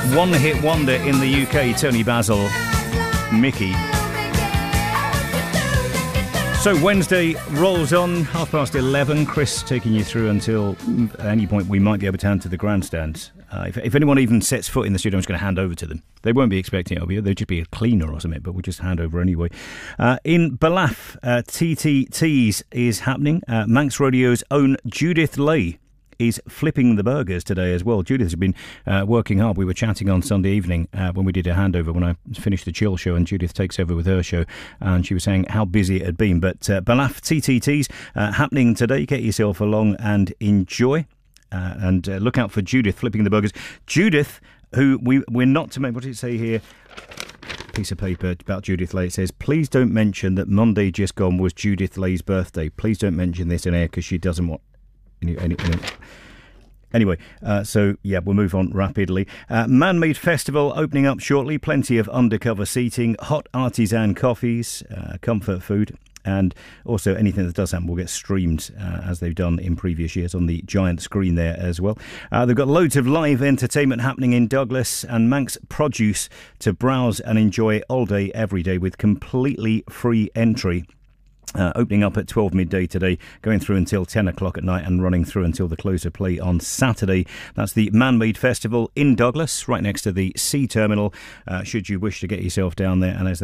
one-hit wonder in the UK, Tony Basil, Mickey. So Wednesday rolls on, 11:30. Chris taking you through until any point we might be able to hand to the grandstand. If anyone even sets foot in the studio, I'm just going to hand over to them. They won't be expecting it, they'll just be a cleaner or something, but we'll just hand over anyway. In Ballaugh, TTTs is happening. Manx Rodeo's own Judith Lay is flipping the burgers today as well. Judith has been working hard. We were chatting on Sunday evening when we did a handover, when I finished the Chill show, and Judith takes over with her show, and she was saying how busy it had been. But Ballaugh TTTs happening today. Get yourself along and enjoy. And look out for Judith flipping the burgers. Judith, who we're not to make, what did it say here? Piece of paper about Judith Lay. It says, please don't mention that Monday just gone was Judith Lay's birthday. Please don't mention this in air because she doesn't want Anyway, so yeah, we'll move on rapidly. Man-Made Festival opening up shortly. Plenty of undercover seating, hot artisan coffees, comfort food, and also anything that does happen will get streamed as they've done in previous years on the giant screen there as well. They've got loads of live entertainment happening in Douglas, and Manx produce to browse and enjoy all day, every day, with completely free entry. Opening up at 12 midday today, going through until 10 o'clock at night and running through until the close of play on Saturday. That's the Man-Made Festival in Douglas, right next to the sea terminal, should you wish to get yourself down there. And as